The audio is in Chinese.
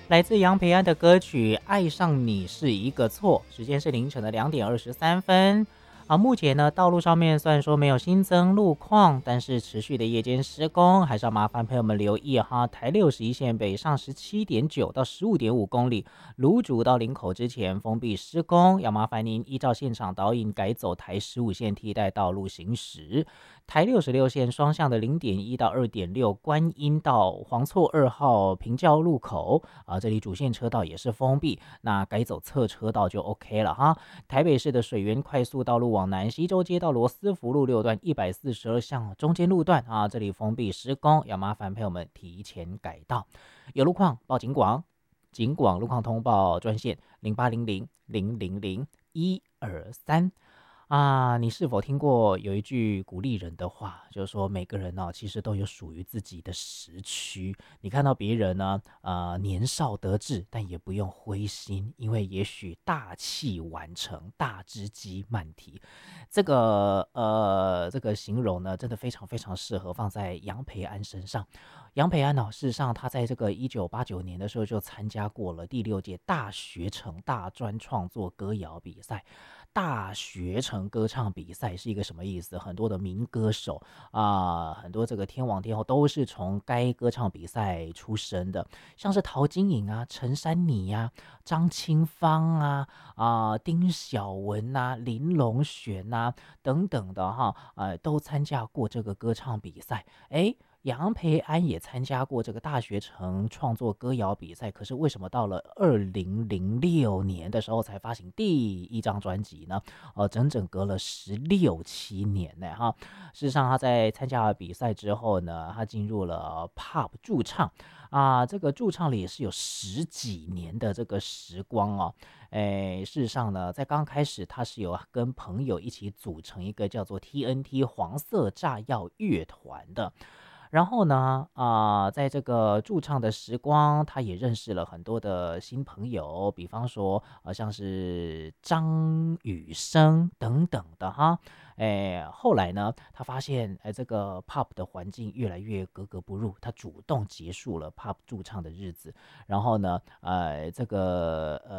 来自杨培安的歌曲《爱上你是一个错》，时间是凌晨的2点23分。目前呢，道路上面虽然说没有新增路况，但是持续的夜间施工，还是要麻烦朋友们留意哈。台61线北上17.9到15.5公里，芦竹到林口之前封闭施工，要麻烦您依照现场导引改走台15线替代道路行驶。台66线双向的0.1到2.6观音到黄厝2号平交路口这里主线车道也是封闭，那改走侧车道就 OK 了哈。台北市的水源快速道路往南西周街到罗斯福路6段142巷中间路段这里封闭施工，要麻烦朋友们提前改道。有路况报警广，警广路况通报专线0800000123。你是否听过有一句鼓励人的话，就是说每个人呢、其实都有属于自己的时区。你看到别人呢，年少得志，但也不用灰心，因为也许大器晚成，大只鸡慢啼。这个形容呢，真的非常非常适合放在杨培安身上。杨培安呢、事实上他在这个1989年的时候就参加过了第6届大学城大专创作歌谣比赛。大学城歌唱比赛是一个什么意思？很多的民歌手很多这个天王天后都是从该歌唱比赛出身的，像是陶晶莹陈珊妮张清芳丁晓雯林隆璇等等的都参加过这个歌唱比赛。杨培安也参加过这个大学城创作歌谣比赛，可是为什么到了2006年的时候才发行第一张专辑呢？整整隔了16、17年呢哈。事实上，他在参加了比赛之后呢，他进入了 pub 驻唱这个驻唱里也是有10几年的这个时光哦。事实上呢，在刚开始他是有跟朋友一起组成一个叫做 TNT 黄色炸药乐团的。然后呢，在这个驻唱的时光，他也认识了很多的新朋友，比方说，像是张雨生等等的哈。后来呢，他发现，这个 pub 的环境越来越格格不入，他主动结束了 pub 驻唱的日子。然后呢，这个